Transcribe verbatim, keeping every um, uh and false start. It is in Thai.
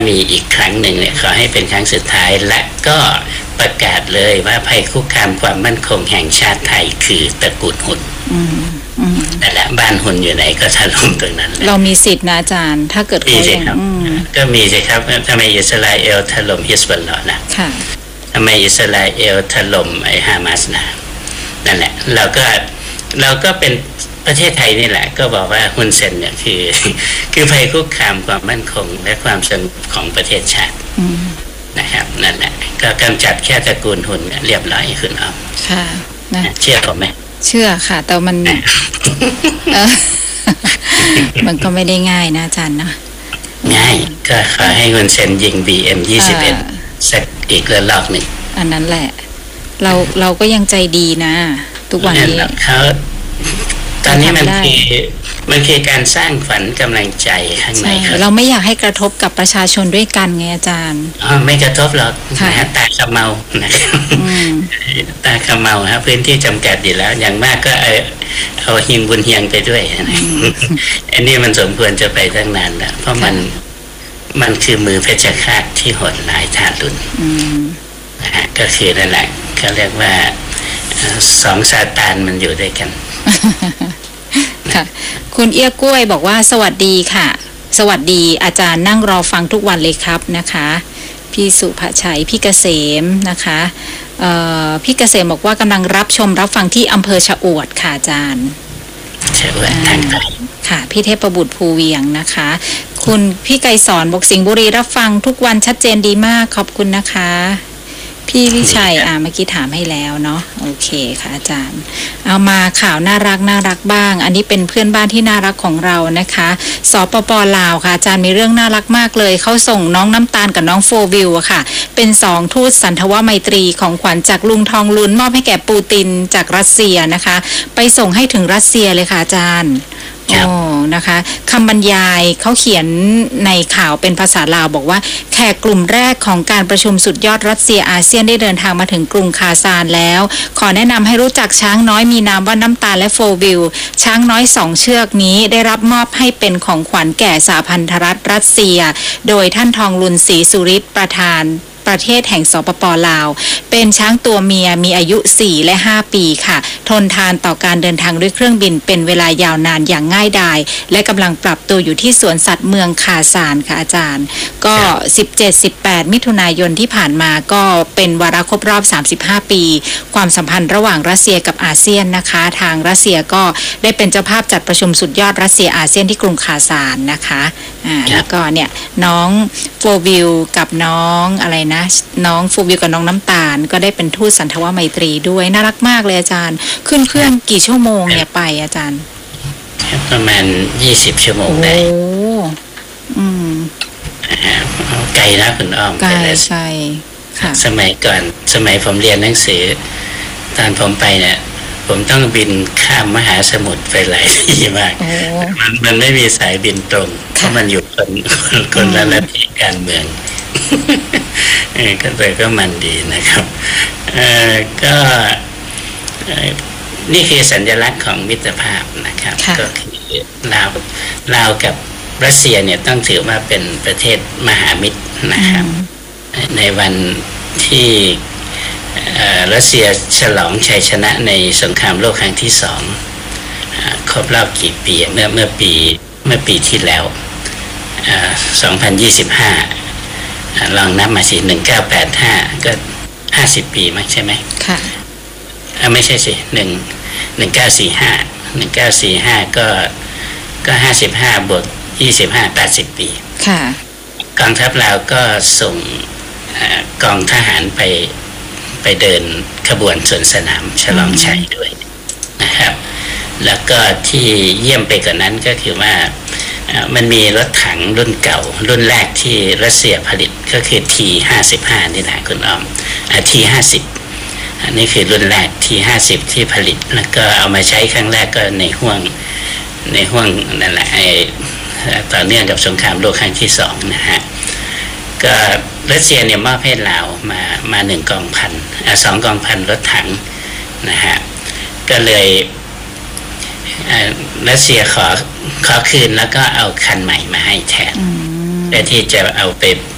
มีอีกครั้งหนึ่งเนี่ยขอให้เป็นครั้งสุดท้ายและก็ประกาศเลยว่าภัยคุกคามความมั่นคงแห่งชาติไทยคือตระกูลหุ่นแต่ละบ้านหุ่นอยู่ไหนก็ถล่มตรงนั้นเรามีสิทธินะอาจารย์ถ้าเกิดมีสิครับก็มีสิครับทำไมอิสราเอลถล่มฮิสบอลลอฮ์นะทำไมอิสราเอลถล่มไอ้ฮามาสนะนั่นแหละเราก็เราก็เป็นประเทศไทยนี่แหละก็บอกว่าฮุนเซนเนี่ยคือคือภัยคุกคามความมั่นคงและความสงบของประเทศชาตินะครับนั่นแหละก็กำจัดแค่ตระกูลหุ่นเรียบร้อยคุณอ้อมค่ะนะเชื่อผมไหมเชื่อค่ะแต่มันมันก็ไม่ได้ง่ายนะอาจารย์นะง่ายก็ขอให้ฮุนเซนยิง บี เอ็ม ยี่สิบเอ็ดสักอีกระลอกหนึ่งอันนั้นแหละเราเราก็ยังใจดีนะทุกวันนี้เขาตอนนี้มันคือมันคือการสร้างฝันกำลังใจข้างในเราไม่อยากให้กระทบกับประชาชนด้วยกันไงอาจารย์อ๋อไม่กระทบหรอกนะตาขมเมานะครับตาขมเมาครับพื้นที่จำกัดอยู่แล้วอย่างมากก็เอาเอาหิงบุญเฮียงไปด้วยอันนี้มันสมควรจะไปตั้งนานแล้วเพราะมันมันคือมือเพชฌฆาตที่โหดร้ายทารุณนะฮะก็คือนั่นแหละเขาเรียกว่าสองซาตานมันอยู่ด้วยกันค่ะคุณเอี้ยกล้วยบอกว่าสวัสดีค่ะสวัสดีอาจารย์นั่งรอฟังทุกวันเลยครับนะคะพี่สุภชัยพี่เกษมนะคะพี่เกษมบอกว่ากำลังรับชมรับฟังที่อำเภอชะอวดค่ะอาจารย์ชะอวดทางใต้ค่ะพี่เทพบุตรภูเวียงนะคะคุณพี่ไกรสอนบอกสิงห์บุรีรับฟังทุกวันชัดเจนดีมากขอบคุณนะคะพี่วิชัยอ่าเมื่อกี้ถามให้แล้วเนาะโอเคค่ะอาจารย์เอามาข่าวน่ารักน่ารักบ้างอันนี้เป็นเพื่อนบ้านที่น่ารักของเรานะคะสปป.ลาวค่ะอาจารย์มีเรื่องน่ารักมากเลยเขาส่งน้องน้ำตาลกับน้องโฟวิลอะค่ะเป็นสองทูตสันทวไมตรีของขวัญจากลุงทองลุนมอบให้แก่ปูตินจากรัสเซียนะคะไปส่งให้ถึงรัสเซียเลยค่ะอาจารย์โอ้นะคะคำบรรยายเขาเขียนในข่าวเป็นภาษาลาวบอกว่าแขกกลุ่มแรกของการประชุมสุดยอดรัสเซียอาเซียนได้เดินทางมาถึงกรุงคาซานแล้วขอแนะนำให้รู้จักช้างน้อยมีนามว่าน้ำตาลและโฟวิลช้างน้อยสองเชือกนี้ได้รับมอบให้เป็นของขวัญแก่สหพันธรัฐรัสเซียโดยท่านทองลุนศรีสุริศประธานประเทศแห่งสปป.ลาวเป็นช้างตัวเมียมีอายุสี่และห้าปีค่ะทนทานต่อการเดินทางด้วยเครื่องบินเป็นเวลายาวนานอย่างง่ายดายและกำลังปรับตัวอยู่ที่สวนสัตว์เมืองคาซานค่ะอาจารย์ก็ สิบเจ็ด สิบแปด มิถุนายนที่ผ่านมาก็เป็นวาระครบรอบสามสิบห้าปีความสัมพันธ์ระหว่างรัสเซียกับอาเซียนนะคะทางรัสเซียก็ได้เป็นเจ้าภาพจัดประชุมสุดยอดรัสเซียอาเซียนที่กรุงคาซานนะคะอ่าแล้วก็เนี่ยน้องโฟวิลกับน้องอะไรนะน้องฟูวิวกับน้องน้ำตาลก็ได้เป็นทูตสันทวไมตรีด้วยน่ารักมากเลยอาจารย์ขึ้นเครื่องกี่ชั่วโมงเนี่ยไปอาจารย์ประมาณยี่สิบชั่วโมงได้โอ้อืมไกลนะคุณอ้อมไกลใช่ค่ะสมัยก่อนสมัยผมเรียนหนังสือตอนผมไปเนี่ยผมต้องบินข้ามมหาสมุทรไปหลายที่มากมันมันไม่มีสายบินตรงเพราะมันอยู่คนคนละระดับการเมืองก็เลยก็มันดีนะครับก็นี่คือสัญลักษณ์ของมิตรภาพนะครับก็คือลาวลาวกับรัสเซียเนี่ยต้องถือว่าเป็นประเทศมหามิตรนะครับในวันที่รัสเซียฉลองชัยชนะในสงครามโลกครั้งที่สองครบรอบกี่ปีเมื่อเมื่อปีเมื่อปีที่แล้วสองพันยี่สิบห้าลองนับมาสิหนึ่งเก้าแปดห้าก็ห้าสิบปีมั้งใช่ไหมค่ะไม่ใช่สิหนึ่งหนึ่งเก้าสี่ห้าหนึ่งเก้าสี่ห้าก็ก็ห้าสิบห้าบวกยี่สิบห้าแปดสิบปีค่ะกองทัพลาวก็ส่งกองทหารไปไปเดินขบวนสวนสนามฉลองชัยด้วยนะครับแล้วก็ที่เยี่ยมไปกว่านั้นก็คือว่ามันมีรถถังรุ่นเก่ารุ่นแรกที่รัสเซียผลิตก็คือ ที ห้าสิบห้า นี่แหละคุณอ้อม ที ห้าสิบ อันนี้คือรุ่นแรก ที ห้าสิบ ที่ผลิตแล้วก็เอามาใช้ครั้งแรกก็ในห่วงในห่วงนั่นแหละไอ้ต่อเนื่องกับสงครามโลกครั้งที่สองนะฮะก็รัสเซียเนี่ยมอบให้ลาวมามาหนึ่งกองพันอ่ะสองกองพันรถถังนะฮะก็เลยรัสเซียขอขอคืนแล้วก็เอาคันใหม่มาให้แทนแต่ที่จะเอาไป